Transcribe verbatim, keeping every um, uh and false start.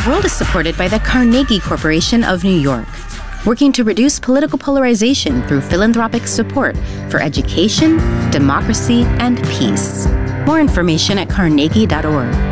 World is supported by the Carnegie Corporation of New York, working to reduce political polarization through philanthropic support for education, democracy, and peace. More information at carnegie dot org.